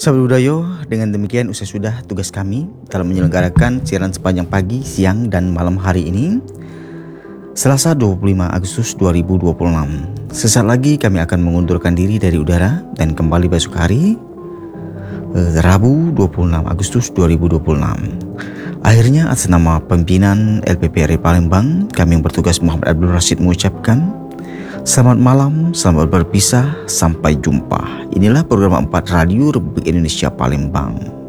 Sahabat Budayo, dengan demikian usai sudah tugas kami dalam menyelenggarakan siaran sepanjang pagi, siang, dan malam hari ini, Selasa 25 Agustus 2026. Sesaat lagi kami akan mengundurkan diri dari udara dan kembali besok hari, Rabu 26 Agustus 2026. Akhirnya atas nama pimpinan LPPRI Palembang, kami yang bertugas Muhammad Abdul Rashid mengucapkan selamat malam, selamat berpisah, sampai jumpa. Inilah program 4 Radio Republik Indonesia Palembang.